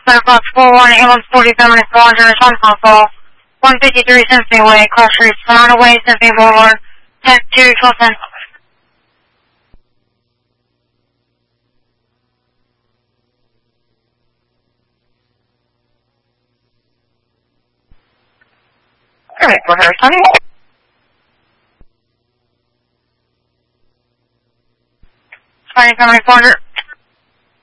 Fox 41, ambulance 47 minutes, 400, response console, 153 Symphony Way, cross streets, Sonata Way, Symphony Boulevard, 10 to 1210. Alright, for her, Sonny. 27 minutes, 400.